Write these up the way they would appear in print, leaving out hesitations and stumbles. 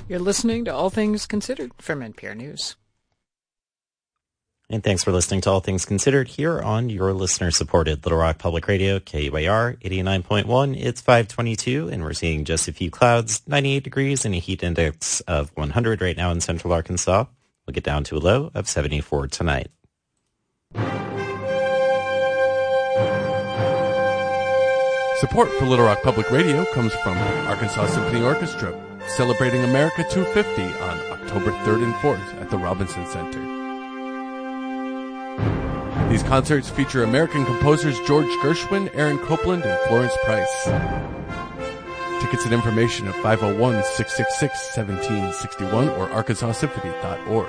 You're listening to All Things Considered from NPR News. And thanks for listening to All Things Considered here on your listener-supported Little Rock Public Radio, KUAR 89.1. It's 5:22, and we're seeing just a few clouds, 98 degrees, and a heat index of 100 right now in central Arkansas. We'll get down to a low of 74 tonight. Support for Little Rock Public Radio comes from Arkansas Symphony Orchestra, celebrating America 250 on October 3rd and 4th at the Robinson Center. These concerts feature American composers George Gershwin, Aaron Copland, and Florence Price. Tickets and information at 501-666-1761 or arkansasymphony.org.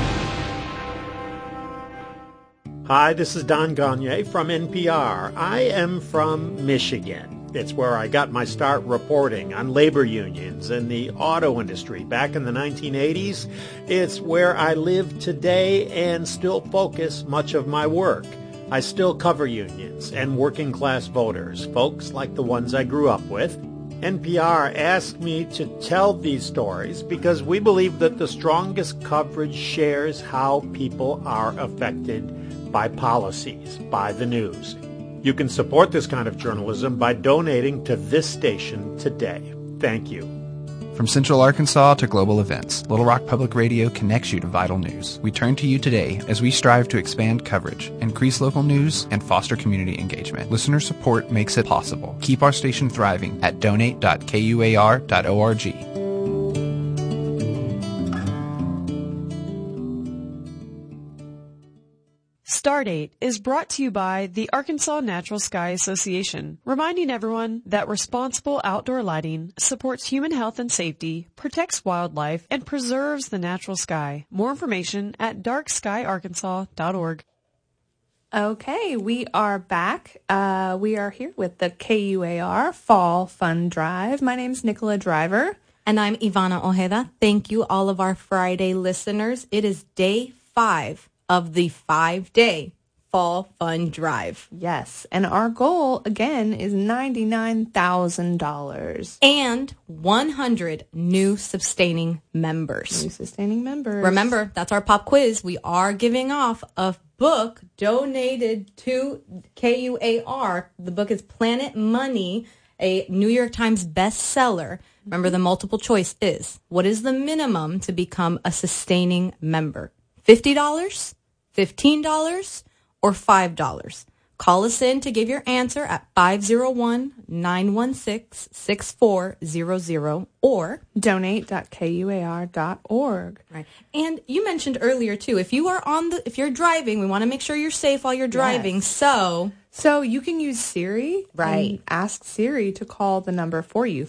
Hi, this is Don Gagne from NPR. I am from Michigan. It's where I got my start reporting on labor unions and the auto industry back in the 1980s. It's where I live today and still focus much of my work. I still cover unions and working class voters, folks like the ones I grew up with. NPR asked me to tell these stories because we believe that the strongest coverage shares how people are affected by policies, by the news. You can support this kind of journalism by donating to this station today. Thank you. From Central Arkansas to global events, Little Rock Public Radio connects you to vital news. We turn to you today as we strive to expand coverage, increase local news, and foster community engagement. Listener support makes it possible. Keep our station thriving at donate.kuar.org. Stardate is brought to you by the Arkansas Natural Sky Association, reminding everyone that responsible outdoor lighting supports human health and safety, protects wildlife, and preserves the natural sky. More information at darkskyarkansas.org. Okay, we are back. We are here with the KUAR Fall Fun Drive. My name's Nicola Driver. And I'm Ivana Ojeda. Thank you, all of our Friday listeners. It is day 5 of the 5-day Fall Fun Drive. Yes, and our goal, again, is $99,000. And 100 new sustaining members. New sustaining members. Remember, that's our pop quiz. We are giving off a book donated to KUAR. The book is Planet Money, a New York Times bestseller. Remember, the multiple choice is, what is the minimum to become a sustaining member? $50, $15, or $5. Call us in to give your answer at 501-916-6400 or donate.kuar.org. Right. And you mentioned earlier too, if you're driving, we want to make sure you're safe while you're driving. Yes. So you can use Siri, right? And ask Siri to call the number for you,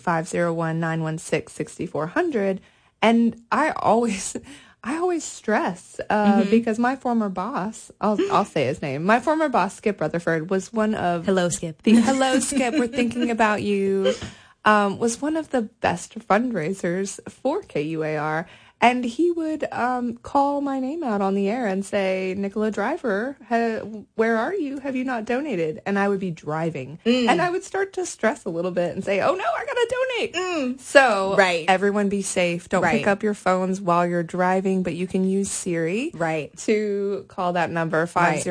501-916-6400. And I always stress because my former boss, I'll say his name. My former boss, Skip Rutherford, was one of Hello, Skip. Hello, Skip. We're thinking about you. Was one of the best fundraisers for KUAR. And he would call my name out on the air and say, Nicola Driver, where are you? Have you not donated? And I would be driving. And I would start to stress a little bit and say, oh, no, I got to donate. So everyone be safe. Don't pick up your phones while you're driving, but you can use Siri to call that number,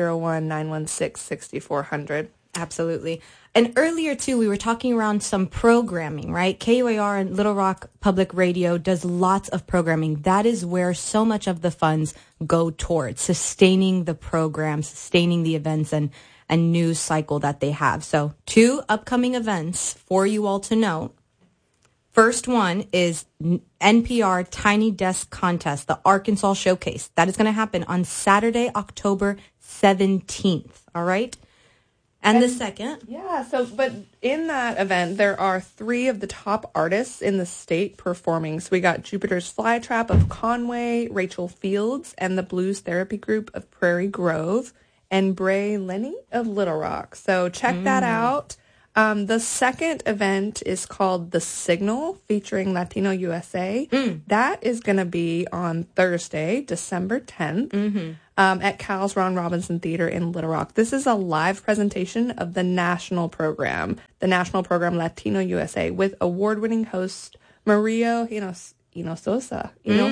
501-916-6400. Absolutely. And earlier, too, we were talking around some programming, right? KUAR and Little Rock Public Radio does lots of programming. That is where so much of the funds go towards sustaining the program, sustaining the events and news cycle that they have. So 2 upcoming events for you all to know. First one is NPR Tiny Desk Contest, the Arkansas Showcase. That is going to happen on Saturday, October 17th. All right? And the second? Yeah, but in that event, there are 3 of the top artists in the state performing. So we got Jupiter's Flytrap of Conway, Rachel Fields, and the Blues Therapy Group of Prairie Grove, and Bray Lenny of Little Rock. So check that out. The second event is called The Signal, featuring Latino USA. That is going to be on Thursday, December 10th. At Cal's Ron Robinson Theater in Little Rock. This is a live presentation of the national program Latino USA, with award-winning host Maria Hinojosa.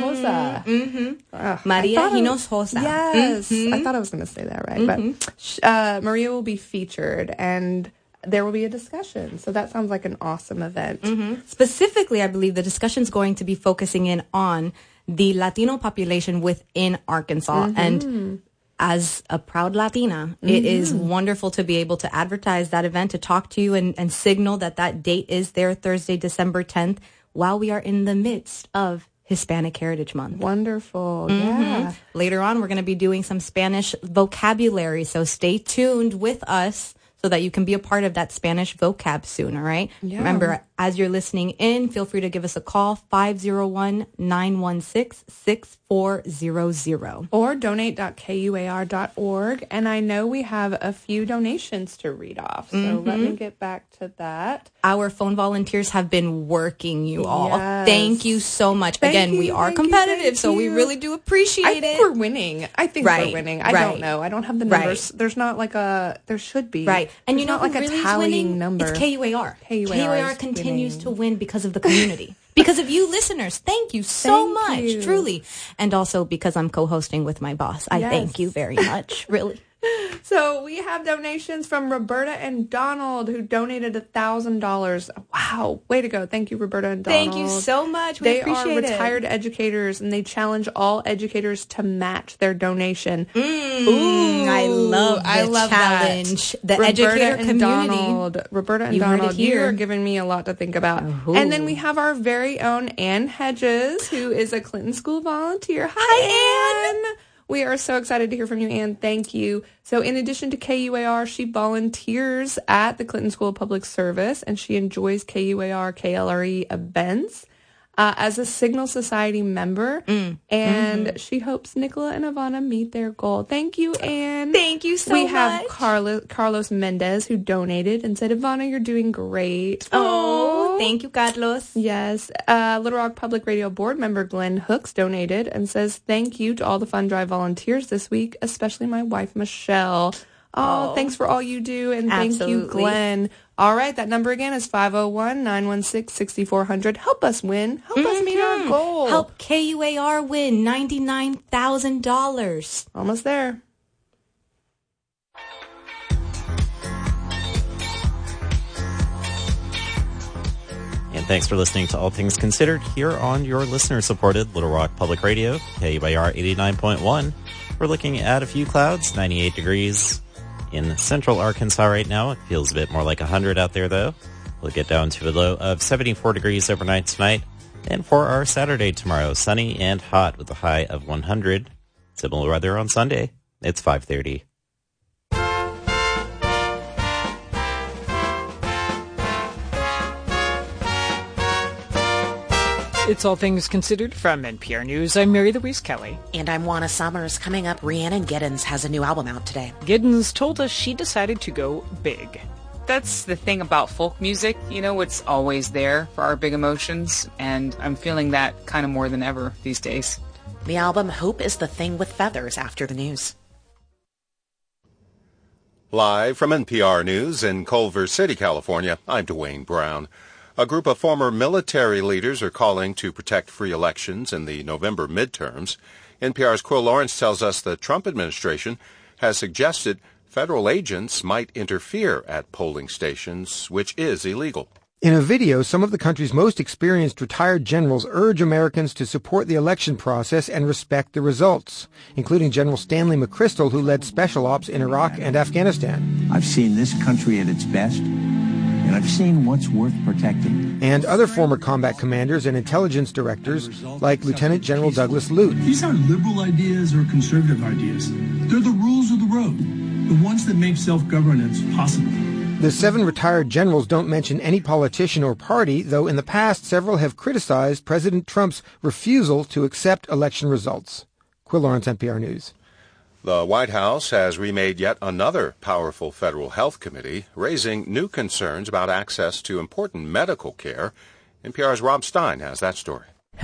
Maria Hinojosa. Yes. I thought I was going to say that right. But Maria will be featured, and there will be a discussion. So that sounds like an awesome event. Specifically, I believe the discussion is going to be focusing in on the Latino population within Arkansas. And as a proud Latina, it is wonderful to be able to advertise that event, to talk to you and signal that date is there, Thursday, December 10th, while we are in the midst of Hispanic Heritage Month. Wonderful. Yeah. Later on, we're going to be doing some Spanish vocabulary, so stay tuned with us so that you can be a part of that Spanish vocab soon, all right? Yeah. Remember, as you're listening in, feel free to give us a call, 501-916-6400. Or donate.kuar.org. And I know we have a few donations to read off, so let me get back to that. Our phone volunteers have been working, you all. Yes. Thank you so much. Again, we are competitive, so we really do appreciate it. I think we're winning. I don't know. I don't have the numbers. There's not like there should be. Right. And There's you know, not like really a tallying winning? number. It's KUAR. KUAR continues to win because of the community. Because of you listeners. Thank you so much, truly. And also because I'm co-hosting with my boss. I thank you very much, really. So we have donations from Roberta and Donald, who donated $1,000. Wow. Way to go. Thank you, Roberta and Donald. Thank you so much. They are retired educators, and they challenge all educators to match their donation. Ooh, I love challenge. That. The educator community. Roberta and Donald, you are giving me a lot to think about. Ooh. And then we have our very own Ann Hedges, who is a Clinton School volunteer. Hi, Ann. We are so excited to hear from you, Ann. Thank you. So in addition to KUAR, she volunteers at the Clinton School of Public Service, and she enjoys KUAR, KLRE events as a Signal Society member. And she hopes Nicola and Ivana meet their goal. Thank you, Ann. Thank you so much. We have Carlos Mendez, who donated and said, Ivana, you're doing great. Oh, thank you, Carlos. Yes. Little Rock Public Radio board member Glenn Hooks donated and says, thank you to all the Fund Drive volunteers this week, especially my wife, Michelle. Oh, thanks for all you do, and thank you, Glenn. All right, that number again is 501-916-6400. Help us win. Help us meet our goal. Help KUAR win $99,000. Almost there. And thanks for listening to All Things Considered here on your listener-supported Little Rock Public Radio, KUAR 89.1. We're looking at a few clouds, 98 degrees in central Arkansas right now. It feels a bit more like 100 out there, though. We'll get down to a low of 74 degrees overnight tonight. And for our Saturday tomorrow, sunny and hot with a high of 100. Similar weather on Sunday. It's 5:30. It's All Things Considered from NPR News. I'm Mary Louise Kelly. And I'm Juana Summers. Coming up, Rhiannon Giddens has a new album out today. Giddens told us she decided to go big. That's the thing about folk music. You know, it's always there for our big emotions, and I'm feeling that kind of more than ever these days. The album Hope is the Thing with Feathers after the news. Live from NPR News in Culver City, California, I'm Dwayne Brown. A group of former military leaders are calling to protect free elections in the November midterms. NPR's Quill Lawrence tells us the Trump administration has suggested federal agents might interfere at polling stations, which is illegal. In a video, some of the country's most experienced retired generals urge Americans to support the election process and respect the results, including General Stanley McChrystal, who led special ops in Iraq and Afghanistan. I've seen this country at its best, and I've seen what's worth protecting. And other former combat commanders and intelligence directors, like Lieutenant General Douglas Lute. These aren't liberal ideas or conservative ideas. They're the rules of the road, the ones that make self-governance possible. The 7 retired generals don't mention any politician or party, though in the past several have criticized President Trump's refusal to accept election results. Quill Lawrence, NPR News. The White House has remade yet another powerful federal health committee, raising new concerns about access to important medical care. NPR's Rob Stein has that story.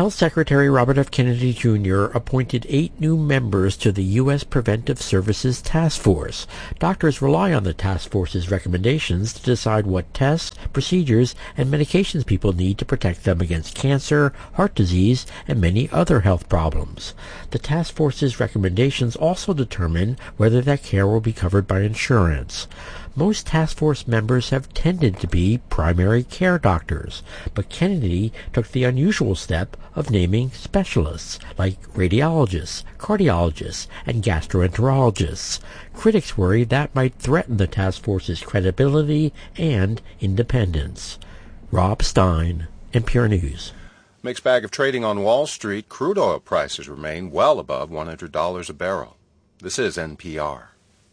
Health Secretary Robert F. Kennedy Jr. appointed 8 new members to the U.S. Preventive Services Task Force. Doctors rely on the task force's recommendations to decide what tests, procedures, and medications people need to protect them against cancer, heart disease, and many other health problems. The task force's recommendations also determine whether that care will be covered by insurance. Most task force members have tended to be primary care doctors, but Kennedy took the unusual step of naming specialists like radiologists, cardiologists, and gastroenterologists. Critics worry that might threaten the task force's credibility and independence. Rob Stein, NPR News. Mixed bag of trading on Wall Street. Crude oil prices remain well above $100 a barrel. This is NPR.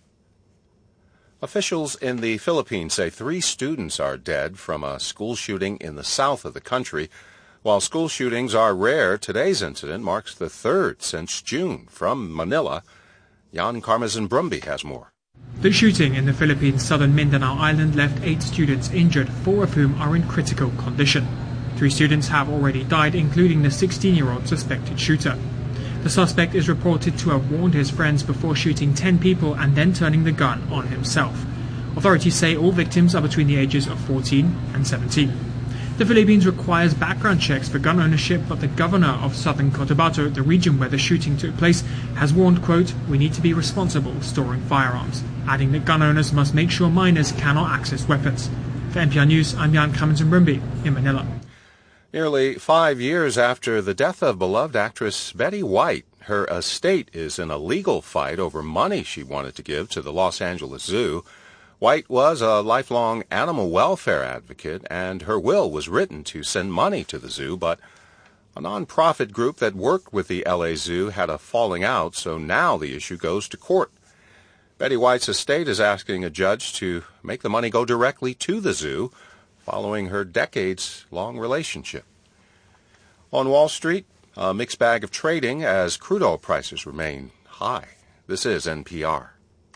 Officials in the Philippines say 3 students are dead from a school shooting in the south of the country. While school shootings are rare, today's incident marks the 3rd since June. From Manila, Jan Karmazin Brumby has more. The shooting in the Philippines' southern Mindanao Island left 8 students injured, 4 of whom are in critical condition. 3 students have already died, including the 16-year-old suspected shooter. The suspect is reported to have warned his friends before shooting 10 people and then turning the gun on himself. Authorities say all victims are between the ages of 14 and 17. The Philippines requires background checks for gun ownership, but the governor of southern Cotabato, the region where the shooting took place, has warned, quote, "We need to be responsible storing firearms," adding that gun owners must make sure minors cannot access weapons. For NPR News, I'm Jan Karmazin Brumby in Manila. Nearly 5 years after the death of beloved actress Betty White, her estate is in a legal fight over money she wanted to give to the Los Angeles Zoo. White was a lifelong animal welfare advocate, and her will was written to send money to the zoo, but a nonprofit group that worked with the LA Zoo had a falling out, so now the issue goes to court. Betty White's estate is asking a judge to make the money go directly to the zoo, following her decades-long relationship. On Wall Street, a mixed bag of trading as crude oil prices remain high. This is NPR.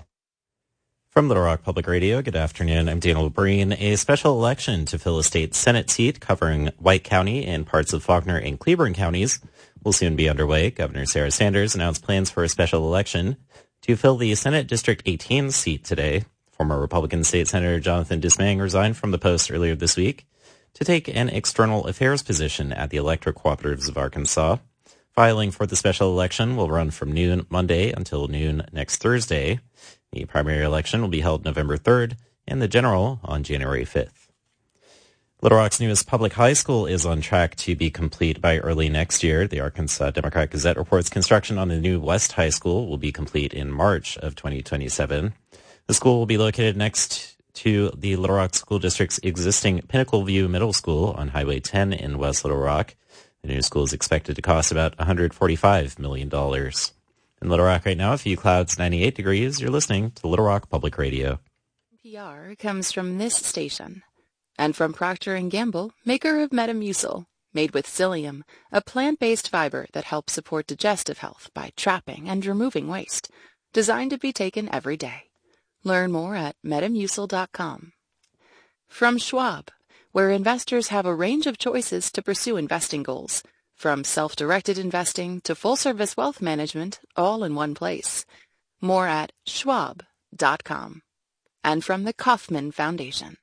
From Little Rock Public Radio, good afternoon. I'm Daniel Breen. A special election to fill a state Senate seat covering White County and parts of Faulkner and Cleburne counties will soon be underway. Governor Sarah Sanders announced plans for a special election to fill the Senate District 18 seat today. Former Republican State Senator Jonathan Dismang resigned from the post earlier this week to take an external affairs position at the Electric Cooperatives of Arkansas. Filing for the special election will run from noon Monday until noon next Thursday. The primary election will be held November 3rd and the general on January 5th. Little Rock's newest public high school is on track to be complete by early next year. The Arkansas Democrat-Gazette reports construction on the new West High School will be complete in March of 2027. The school will be located next to the Little Rock School District's existing Pinnacle View Middle School on Highway 10 in West Little Rock. The new school is expected to cost about $145 million. In Little Rock right now, a few clouds, 98 degrees. You're listening to Little Rock Public Radio. NPR comes from this station and from Procter & Gamble, maker of Metamucil, made with psyllium, a plant-based fiber that helps support digestive health by trapping and removing waste, designed to be taken every day. Learn more at Metamucil.com. From Schwab, where investors have a range of choices to pursue investing goals, from self-directed investing to full-service wealth management, all in one place. More at Schwab.com. And from the Kauffman Foundation.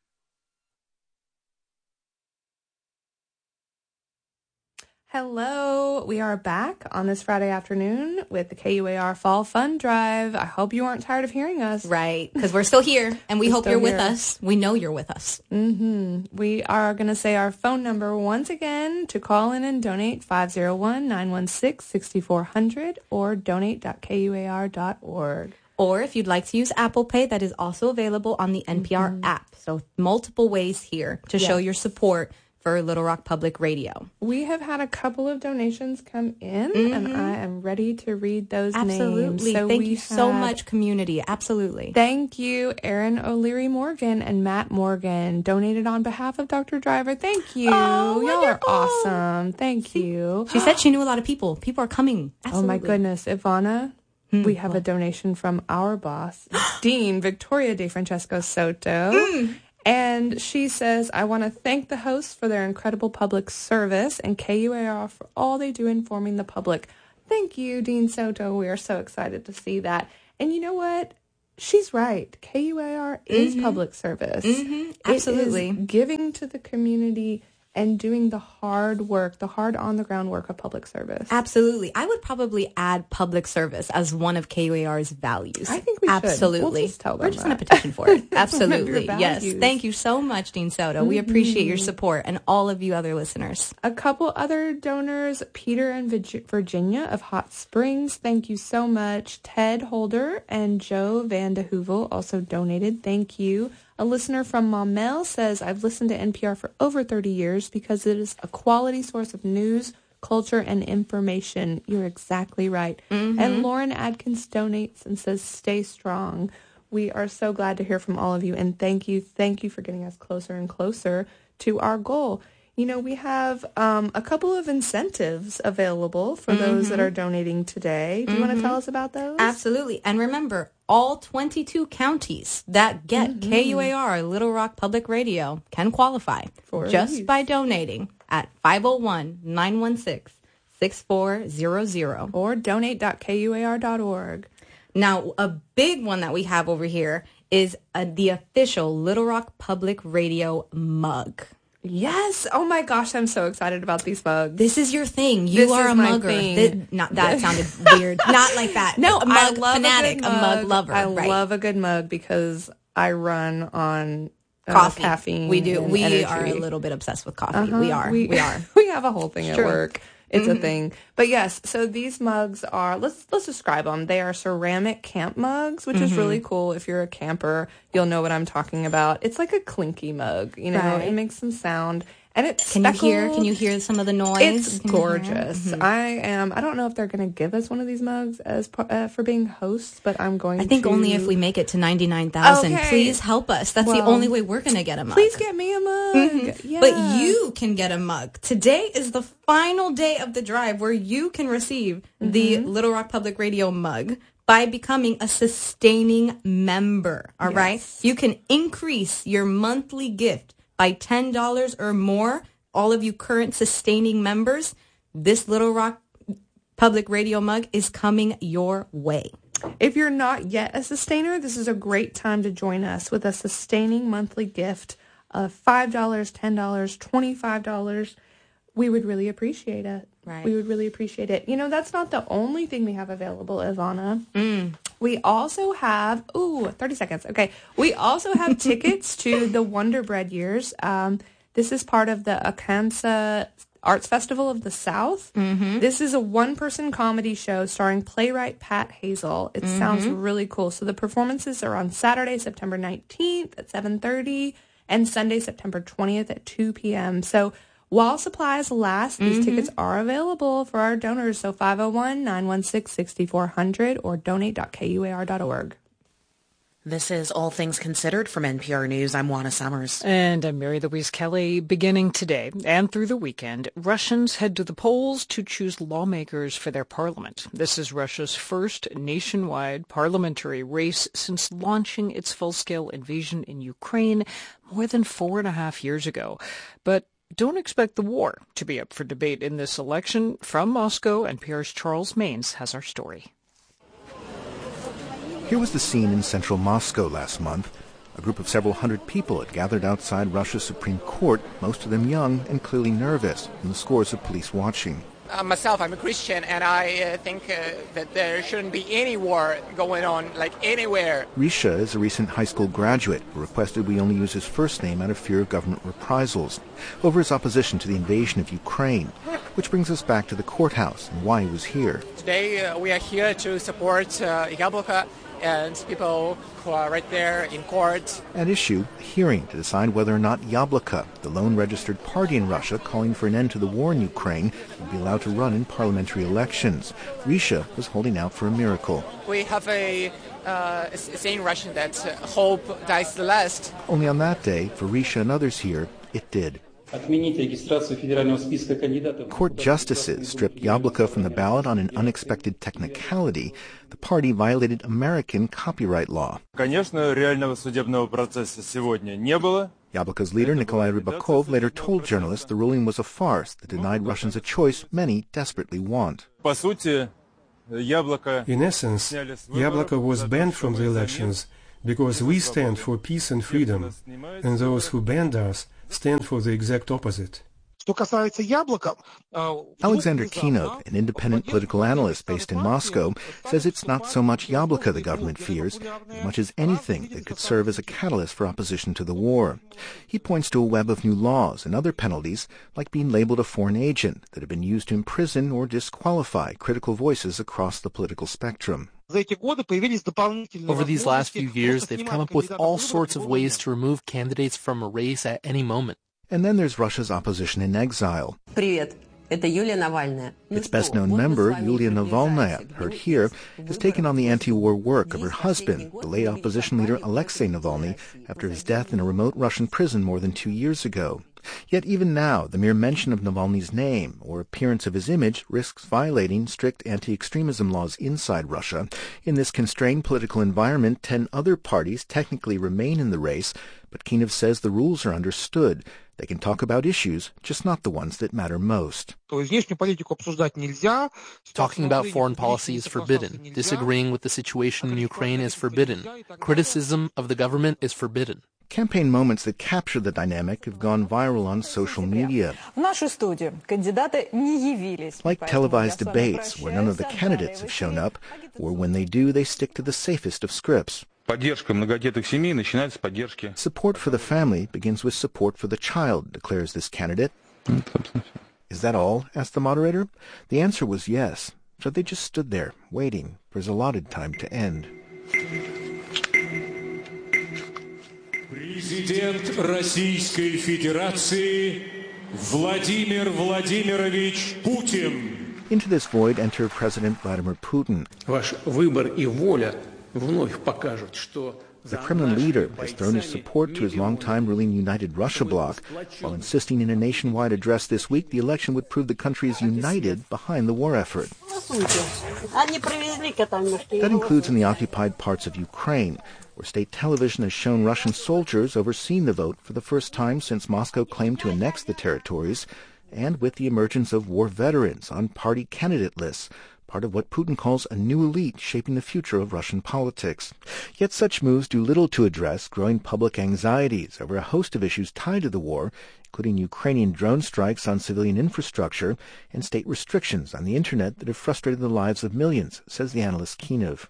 Hello, we are back on this Friday afternoon with the KUAR Fall Fun Drive. I hope you aren't tired of hearing us. Right, because we're still here, and we hope you're with us. We know you're with us. We are going to say our phone number once again to call in and donate, 501-916-6400 or donate.kuar.org. Or if you'd like to use Apple Pay, that is also available on the NPR app. So multiple ways here to show your support for Little Rock Public Radio. We have had a couple of donations come in, and I am ready to read those names. Absolutely. Thank you so much, community. Absolutely. Thank you, Aaron O'Leary Morgan and Matt Morgan, donated on behalf of Dr. Driver. Thank you. Oh, y'all are awesome. Thank you. She said she knew a lot of people. People are coming. Absolutely. Oh, my goodness. Ivana, we have a donation from our boss, Dean Victoria De Francesco Soto. And she says, I want to thank the hosts for their incredible public service and KUAR for all they do informing the public. Thank you, Dean Soto. We are so excited to see that. And you know what? She's right. KUAR is public service. Absolutely. It is giving to the community and doing the hard work, the hard on-the-ground work of public service. Absolutely. I would probably add public service as one of KUAR's values. I think we should. Absolutely. We'll just tell them We're just going to petition for it. Absolutely. Yes. Values. Thank you so much, Dean Soto. We appreciate your support and all of you other listeners. A couple other donors, Peter and Virginia of Hot Springs, thank you so much. Ted Holder and Joe Van de Heuvel also donated. Thank you. A listener from Maumelle says, I've listened to NPR for over 30 years because it is a quality source of news, culture, and information. You're exactly right. And Lauren Adkins donates and says, stay strong. We are so glad to hear from all of you, and thank you for getting us closer and closer to our goal. You know, we have a couple of incentives available for those that are donating today. Do you want to tell us about those? Absolutely. And remember, all 22 counties that get KUAR, Little Rock Public Radio, can qualify just by donating at 501-916-6400. Or donate.kuar.org. Now, a big one that we have over here is the official Little Rock Public Radio mug. Yes. Oh my gosh, I'm so excited about these mugs. This is your thing. You are a mugger. That sounded weird. Not like that. No, a mug I love fanatic, a mug lover. I love a good mug because I run on coffee. Caffeine. We do. We energy. are a little bit obsessed with coffee. We are. We have a whole thing at work. It's a thing. But yes, so these mugs are, let's describe them. They are ceramic camp mugs, which is really cool. If you're a camper, you'll know what I'm talking about. It's like a clinky mug, you know, It makes some sound. And it's Can you hear some of the noise? It's gorgeous. I don't know if they're going to give us one of these mugs as for being hosts, but I'm going to. I think only if we make it to 99,000. Okay. Please help us. That's the only way we're going to get a mug. Please get me a mug. Yeah. But you can get a mug. Today is the final day of the drive where you can receive the Little Rock Public Radio mug by becoming a sustaining member. All right? You can increase your monthly gift by $10 or more. All of you current sustaining members, this Little Rock Public Radio mug is coming your way. If you're not yet a sustainer, this is a great time to join us with a sustaining monthly gift of $5, $10, $25. We would really appreciate it. Right. We would really appreciate it. You know, that's not the only thing we have available, Ivana. We also have, 30 seconds. Okay. We also have tickets to the Wonder Bread Years. This is part of the Akansa Arts Festival of the South. This is a one-person comedy show starring playwright Pat Hazel. It sounds really cool. So the performances are on Saturday, September 19th at 7:30 and Sunday, September 20th at 2 p.m. So while supplies last, these tickets are available for our donors. So 501-916-6400 or donate.kuar.org. This is All Things Considered from NPR News. I'm Juana Summers. And I'm Mary Louise Kelly. Beginning today and through the weekend, Russians head to the polls to choose lawmakers for their parliament. This is Russia's first nationwide parliamentary race since launching its full-scale invasion in Ukraine more than 4.5 years ago. But don't expect the war to be up for debate in this election. From Moscow, NPR's Charles Maines has our story. Here was the scene in central Moscow last month. A group of several hundred people had gathered outside Russia's Supreme Court, most of them young and clearly nervous, and the scores of police watching. Myself, I'm a Christian, and I think that there shouldn't be any war going on, like anywhere. Risha is a recent high school graduate who requested we only use his first name out of fear of government reprisals over his opposition to the invasion of Ukraine. Which brings us back to the courthouse and why he was here. Today we are here to support Yabloko and people who are right there in court. At issue, a hearing to decide whether or not Yabloko, the lone registered party in Russia calling for an end to the war in Ukraine, would be allowed to run in parliamentary elections. Risha was holding out for a miracle. We have a saying in Russian that hope dies the last. Only on that day, for Risha and others here, it did. Court justices stripped Yabloko from the ballot on an unexpected technicality. The party violated American copyright law. Yablokko's leader, Nikolai Rybakov, later told journalists the ruling was a farce that denied Russians a choice many desperately want. In essence, Yablokko was banned from the elections because we stand for peace and freedom, and those who banned us stand for the exact opposite. Alexander Kinov, an independent political analyst based in Moscow, says it's not so much Yablokko the government fears, as much as anything that could serve as a catalyst for opposition to the war. He points to a web of new laws and other penalties, like being labeled a foreign agent, that have been used to imprison or disqualify critical voices across the political spectrum. Over these last few years, they've come up with all sorts of ways to remove candidates from a race at any moment. And then there's Russia's opposition in exile. Its best-known member, Yulia Navalnaya, heard here, has taken on the anti-war work of her husband, the late opposition leader Alexei Navalny, after his death in a remote Russian prison more than 2 years ago. Yet even now, the mere mention of Navalny's name or appearance of his image risks violating strict anti-extremism laws inside Russia. In this constrained political environment, 10 other parties technically remain in the race, but Kinov says the rules are understood. They can talk about issues, just not the ones that matter most. Talking about foreign policy is forbidden. Disagreeing with the situation in Ukraine is forbidden. Criticism of the government is forbidden. Campaign moments that capture the dynamic have gone viral on social media. Like televised debates where none of the candidates have shown up, or when they do, they stick to the safest of scripts. Support for the family begins with support for the child, declares this candidate. Is that all? Asked the moderator. The answer was yes, so they just stood there, waiting for his allotted time to end. Президент Российской Федерации Владимир Владимирович Путин. Into this void enter President Vladimir Putin. Ваш выбор и воля вновь покажут, что the Kremlin leader has thrown his support to his longtime ruling United Russia bloc, while insisting in a nationwide address this week the election would prove the country is united behind the war effort. That includes in the occupied parts of Ukraine, where state television has shown Russian soldiers overseeing the vote for the first time since Moscow claimed to annex the territories, and with the emergence of war veterans on party candidate lists, part of what Putin calls a new elite shaping the future of Russian politics. Yet such moves do little to address growing public anxieties over a host of issues tied to the war, including Ukrainian drone strikes on civilian infrastructure and state restrictions on the internet that have frustrated the lives of millions, says the analyst Kinov.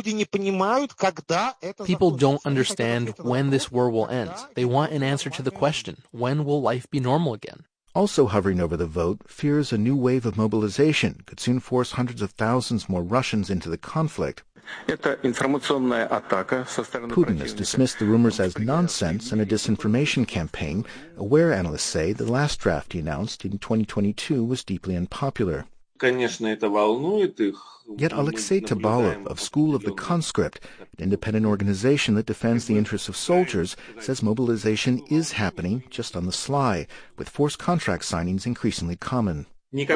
People don't understand when this war will end. They want an answer to the question, when will life be normal again? Also hovering over the vote, fears a new wave of mobilization could soon force hundreds of thousands more Russians into the conflict. Putin has dismissed the rumors as nonsense and a disinformation campaign, aware analysts say the last draft he announced in 2022 was deeply unpopular. Yet Alexei Tabalov of School of the Conscript, an independent organization that defends the interests of soldiers, says mobilization is happening just on the sly, with forced contract signings increasingly common. No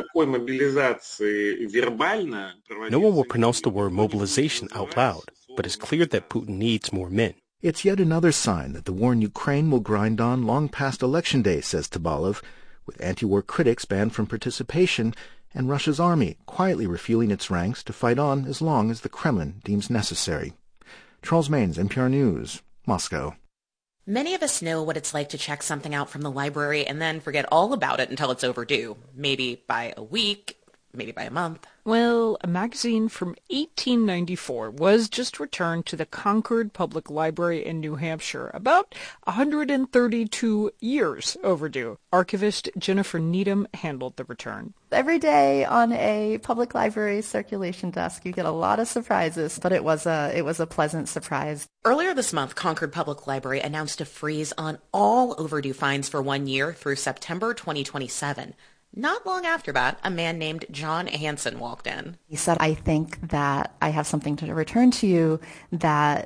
one will pronounce the word mobilization out loud, but it's clear that Putin needs more men. It's yet another sign that the war in Ukraine will grind on long past election day, says Tabalov, with anti-war critics banned from participation and Russia's army quietly refueling its ranks to fight on as long as the Kremlin deems necessary. Charles Maines, NPR News, Moscow. Many of us know what it's like to check something out from the library and then forget all about it until it's overdue. Maybe by a week, maybe by a month. Well, a magazine from 1894 was just returned to the Concord Public Library in New Hampshire, about 132 years overdue. Archivist Jennifer Needham handled the return. Every day on a public library circulation desk, you get a lot of surprises, but it was a pleasant surprise. Earlier this month, Concord Public Library announced a freeze on all overdue fines for 1 year through September 2027. Not long after that, a man named John Hansen walked in. He said, I think that I have something to return to you that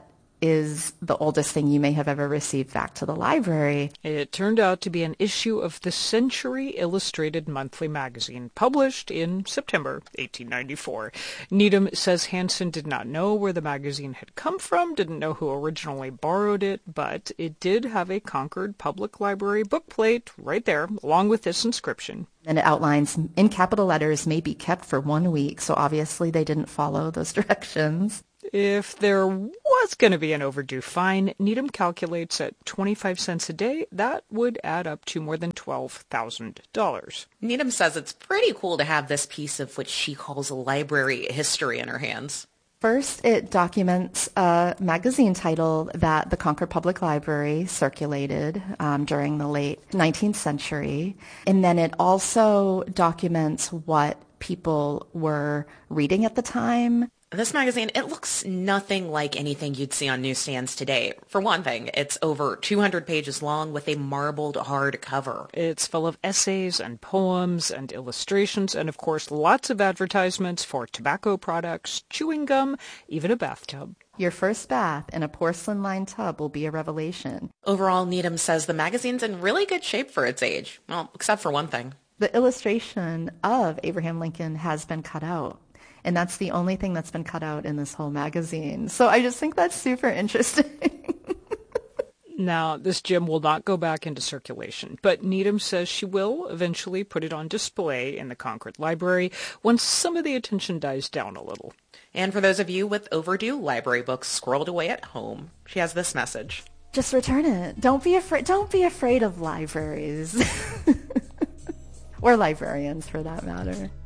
is the oldest thing you may have ever received back to the library. It turned out to be an issue of the Century Illustrated Monthly magazine, published in September 1894. Needham says Hansen did not know where the magazine had come from, didn't know who originally borrowed it, but it did have a Concord Public Library bookplate right there, along with this inscription. And it outlines, in capital letters, may be kept for 1 week, so obviously they didn't follow those directions. If there was going to be an overdue fine, Needham calculates at 25 cents a day, that would add up to more than $12,000. Needham says it's pretty cool to have this piece of what she calls library history in her hands. First, it documents a magazine title that the Concord Public Library circulated during the late 19th century. And then it also documents what people were reading at the time. This magazine, it looks nothing like anything you'd see on newsstands today. For one thing, it's over 200 pages long with a marbled hard cover. It's full of essays and poems and illustrations and, of course, lots of advertisements for tobacco products, chewing gum, even a bathtub. Your first bath in a porcelain-lined tub will be a revelation. Overall, Needham says the magazine's in really good shape for its age. Well, except for one thing. The illustration of Abraham Lincoln has been cut out. And that's the only thing that's been cut out in this whole magazine. So I just think that's super interesting. Now, this gem will not go back into circulation, but Needham says she will eventually put it on display in the Concord Library once some of the attention dies down a little. And for those of you with overdue library books squirreled away at home, she has this message. Just return it. Don't be afraid of libraries. Or librarians, for that matter.